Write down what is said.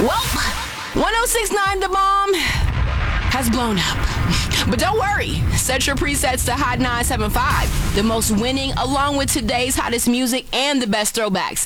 Well, 1069 The Bomb has blown up. But don't worry, set your presets to Hot 975, the most winning, along with today's hottest music and the best throwbacks.